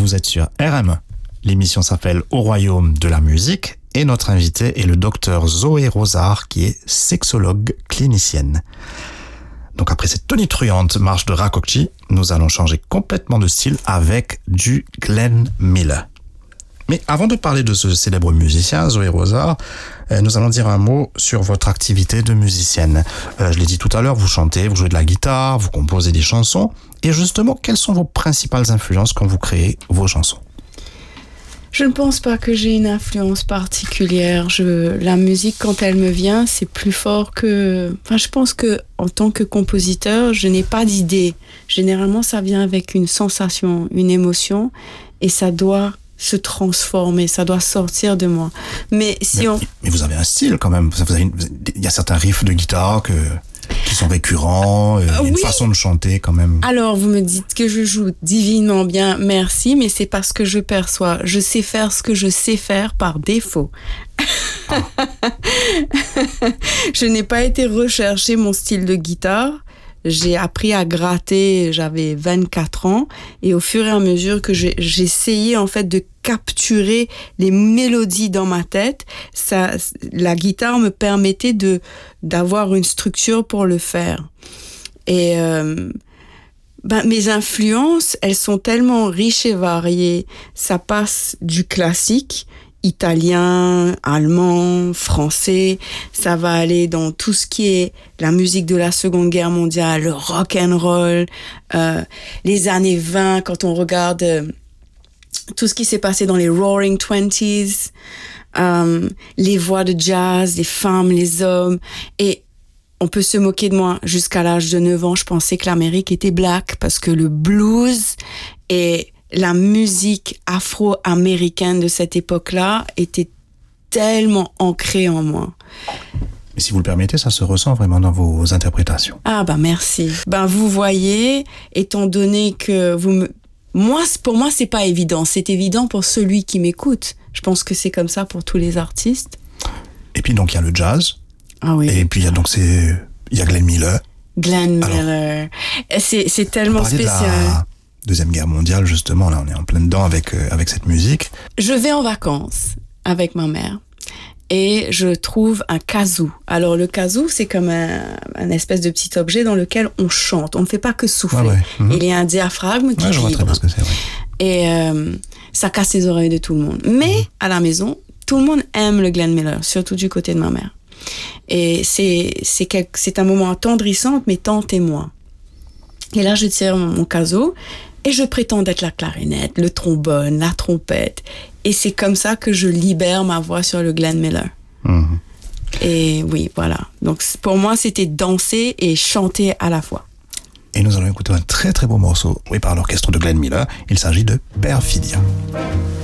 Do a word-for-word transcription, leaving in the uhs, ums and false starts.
Vous êtes sur R M E. L'émission s'appelle Au Royaume de la musique et notre invité est le docteur Zoé Rosard qui est sexologue clinicienne. Donc après cette tonitruante marche de Rakokchi, nous allons changer complètement de style avec du Glenn Miller. Mais avant de parler de ce célèbre musicien, Zoé Rosard, euh, nous allons dire un mot sur votre activité de musicienne. Euh, je l'ai dit tout à l'heure, vous chantez, vous jouez de la guitare, vous composez des chansons. Et justement, quelles sont vos principales influences quand vous créez vos chansons ? Je ne pense pas que j'ai une influence particulière. Je, la musique, quand elle me vient, c'est plus fort que... Enfin, je pense que en tant que compositeur, je n'ai pas d'idée. Généralement, ça vient avec une sensation, une émotion, et ça doit se transformer, ça doit sortir de moi. Mais si mais, on... mais vous avez un style quand même. Vous avez une... Il y a certains riffs de guitare que... qui sont récurrents, il y a une oui. façon de chanter quand même. Alors, vous me dites que je joue divinement bien, merci, mais c'est parce que je perçois. Je sais faire ce que je sais faire par défaut. Ah. Je n'ai pas été rechercher mon style de guitare. J'ai appris à gratter, j'avais vingt-quatre ans, et au fur et à mesure que j'ai, j'essayais en fait de capturer les mélodies dans ma tête, ça, la guitare me permettait de d'avoir une structure pour le faire. Et euh, ben, mes influences, elles sont tellement riches et variées. Ça passe du classique, italien, allemand, français, ça va aller dans tout ce qui est la musique de la Seconde Guerre mondiale, le rock and roll, euh, les années vingt, quand on regarde euh, tout ce qui s'est passé dans les Roaring Twenties, euh, les voix de jazz, les femmes, les hommes, et on peut se moquer de moi. Jusqu'à l'âge de neuf ans, je pensais que l'Amérique était black parce que le blues et la musique afro-américaine de cette époque-là était tellement ancrée en moi. Mais si vous le permettez, ça se ressent vraiment dans vos interprétations. Ah bah merci. Ben vous voyez, étant donné que vous me... Moi, pour moi, c'est pas évident. C'est évident pour celui qui m'écoute. Je pense que c'est comme ça pour tous les artistes. Et puis donc il y a le jazz. Ah oui. Et puis il y a donc c'est il y a Glenn Miller. Glenn Miller. Alors, c'est c'est tellement spécial. Deuxième Guerre mondiale, justement, là, on est en plein dedans avec, euh, avec cette musique. Je vais en vacances avec ma mère et je trouve un kazoo. Alors, le kazoo, c'est comme un, un espèce de petit objet dans lequel on chante. On ne fait pas que souffler. Ouais, ouais. Mm-hmm. Il y a un diaphragme qui ouais, je vois vibre. Très bien ce que c'est, ouais. Et euh, ça casse les oreilles de tout le monde. Mais, mm-hmm. à la maison, tout le monde aime le Glenn Miller, surtout du côté de ma mère. Et c'est, c'est, quel, c'est un moment attendrissant, mais tant et moi. Et là, je tire mon, mon kazoo. Et je prétends être la clarinette, le trombone, la trompette. Et c'est comme ça que je libère ma voix sur le Glenn Miller. Mmh. Et oui, voilà. Donc pour moi, c'était danser et chanter à la fois. Et nous allons écouter un très très beau morceau, oui, par l'orchestre de Glenn Miller. Il s'agit de Perfidia.